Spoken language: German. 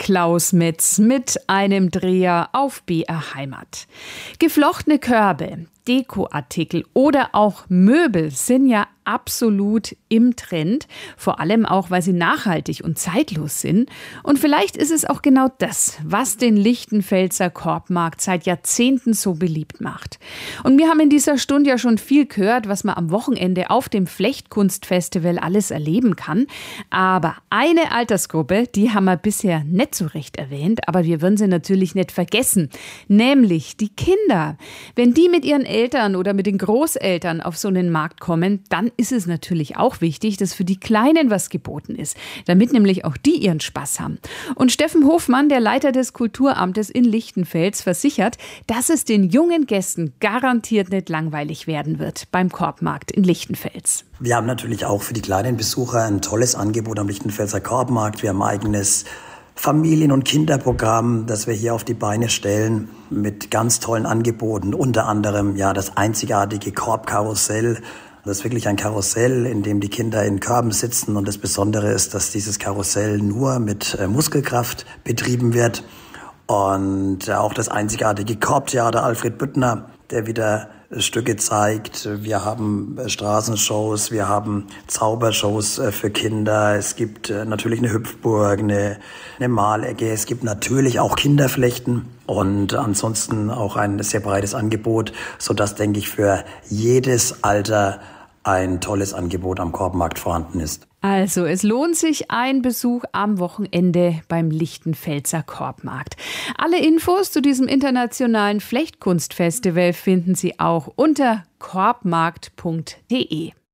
Klaus Metz mit einem Dreher auf BR Heimat. Geflochtene Körbe, Dekoartikel oder auch Möbel sind ja absolut im Trend, vor allem auch, weil sie nachhaltig und zeitlos sind. Und vielleicht ist es auch genau das, was den Lichtenfelser Korbmarkt seit Jahrzehnten so beliebt macht. Und wir haben in dieser Stunde ja schon viel gehört, was man am Wochenende auf dem Flechtkunstfestival alles erleben kann. Aber eine Altersgruppe, die haben wir bisher nicht so recht erwähnt, aber wir würden sie natürlich nicht vergessen, nämlich die Kinder. Wenn die mit ihren Eltern oder mit den Großeltern auf so einen Markt kommen, dann ist es natürlich auch wichtig, dass für die Kleinen was geboten ist, damit nämlich auch die ihren Spaß haben. Und Steffen Hofmann, der Leiter des Kulturamtes in Lichtenfels, versichert, dass es den jungen Gästen garantiert nicht langweilig werden wird beim Korbmarkt in Lichtenfels. Wir haben natürlich auch für die kleinen Besucher ein tolles Angebot am Lichtenfelser Korbmarkt. Wir haben ein eigenes Familien- und Kinderprogramm, das wir hier auf die Beine stellen, mit ganz tollen Angeboten, unter anderem das einzigartige Korbkarussell. Das ist wirklich ein Karussell, in dem die Kinder in Körben sitzen, und das Besondere ist, dass dieses Karussell nur mit Muskelkraft betrieben wird. Und auch das einzigartige Korbtheater Alfred Büttner, der wieder Stücke zeigt. Wir haben Straßenshows, wir haben Zaubershows für Kinder. Es gibt natürlich eine Hüpfburg, eine Malecke. Es gibt natürlich auch Kinderflechten und ansonsten auch ein sehr breites Angebot, sodass, denke ich, für jedes Alter ein tolles Angebot am Korbmarkt vorhanden ist. Also, es lohnt sich ein Besuch am Wochenende beim Lichtenfelser Korbmarkt. Alle Infos zu diesem internationalen Flechtkunstfestival finden Sie auch unter korbmarkt.de.